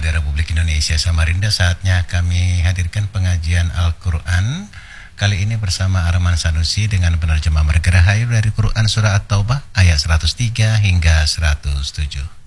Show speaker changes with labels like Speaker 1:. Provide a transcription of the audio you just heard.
Speaker 1: jemaat di Republik Indonesia Samarinda, saatnya kami hadirkan pengajian Al-Quran. Kali ini bersama Arman Sanusi dengan penerjemah Margerahayu dari Quran Surah At-Taubah ayat 103 hingga 107.